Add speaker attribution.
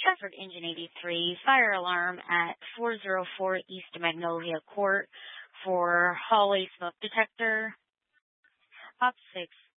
Speaker 1: Stratford Engine 83, fire alarm at 404 East Magnolia Court for hallway smoke detector. Op 6,